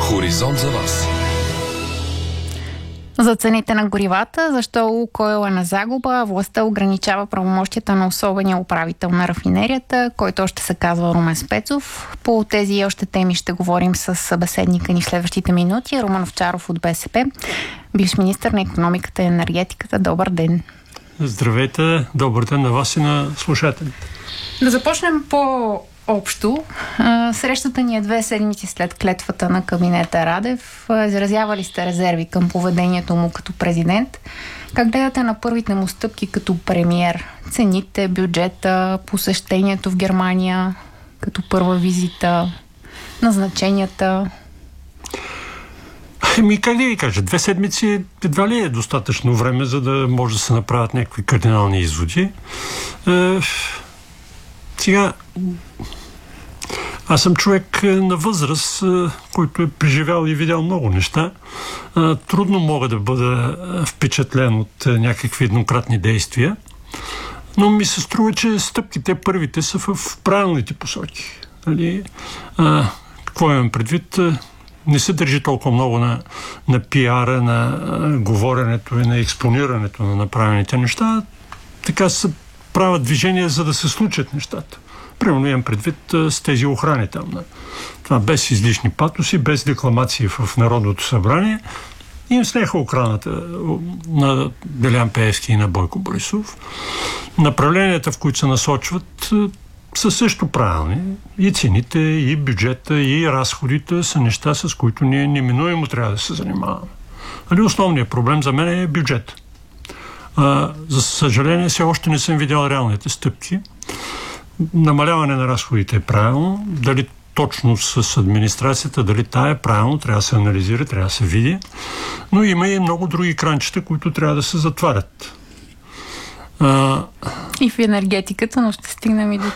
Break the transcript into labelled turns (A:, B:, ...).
A: Хоризонт за вас.
B: За цените на горивата, защо Лукойл е на загуба, властта ограничава правомощията на особения управител на рафинерията, който още се казва Румен Спецов. По тези и още теми ще говорим с събеседника ни в следващите минути. Румен Овчаров от БСП, бивш министър на икономиката и енергетиката. Добър ден!
C: Здравейте! Добър ден на вас и на слушателите.
B: Да започнем по-общо. Срещата ни е 2 седмици след клетвата на кабинета Радев. Изразявали сте резерви към поведението му като президент. Как гледате на първите му стъпки като премиер? Цените, бюджета, посещението в Германия като първа визита, назначенията?
C: Как да ви кажа, 2 седмици едва ли е достатъчно време, за да може да се направят някакви кардинални изводи. Сега, аз съм човек на възраст, който е преживял и видял много неща. Трудно мога да бъда впечатлен от някакви еднократни действия, но ми се струва, че стъпките първите са в правилните посоки. Какво имам предвид? Не се държи толкова много на пиара, на говоренето и на експонирането на направените неща. Така се правят движения, за да се случат нещата. Примерно имам предвид с тези охрани там. Това без излишни патоси, без декламации в Народното събрание. Им снеха охраната на Делян Пеевски и на Бойко Борисов. Направленията, в които се насочват, са също правилни. И цените, и бюджета, и разходите са неща, с които ние неминуемо трябва да се занимаваме. Основният проблем за мен е бюджет. За съжаление, все още не съм видял реалните стъпки. Намаляване на разходите е правилно. Дали точно с администрацията, дали тая е правилно, трябва да се анализира, трябва да се види. Но има и много други кранчета, които трябва да се затварят.
B: И в енергетиката, но ще стигнем и до